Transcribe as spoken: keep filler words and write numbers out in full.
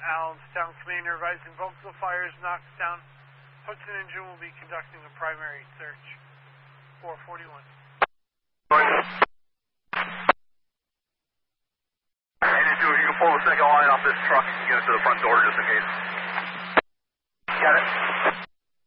Allenstown Commander advising Volksville fires knocked down. Hudson engine will be conducting a primary search. four forty-one. eighty-two, you can pull the second line off this truck, you know, to the front door just in case. Got it.